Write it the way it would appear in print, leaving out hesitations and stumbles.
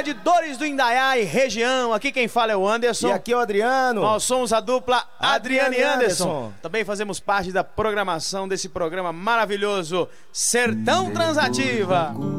Dores do Indaiá e região. Aqui quem fala é o Anderson. E aqui é o Adriano. Nós somos a dupla Adriano e Anderson. Anderson. Também fazemos parte da programação desse programa maravilhoso Sertão Transativa.